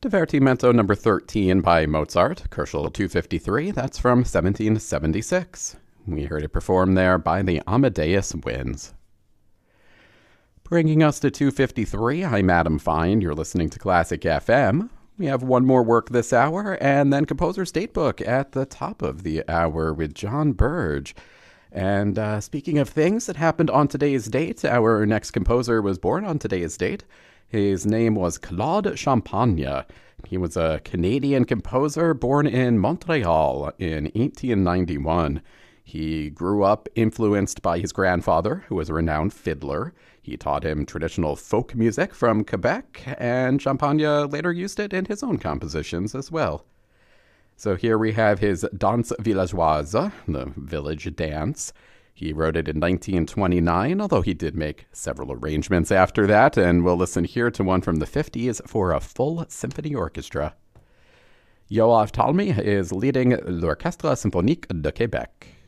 Divertimento number 13 by Mozart, Koschel 253, that's from 1776. We heard it performed there by the Amadeus Winds. Bringing us to 253, I'm Adam Fine, you're listening to Classic FM. We have one more work this hour, and then Composer's Datebook at the top of the hour with John Burge. And speaking of things that happened on today's date, our next composer was born on today's date. His name was Claude Champagne. He was a Canadian composer born in Montreal in 1891. He grew up influenced by his grandfather, who was a renowned fiddler. He taught him traditional folk music from Quebec, and Champagne later used it in his own compositions as well. So here we have his Danse Villageoise, the village dance. He wrote it in 1929, although he did make several arrangements after that, and we'll listen here to one from the 50s for a full symphony orchestra. Yoav Talmy is leading l'Orchestre Symphonique de Québec.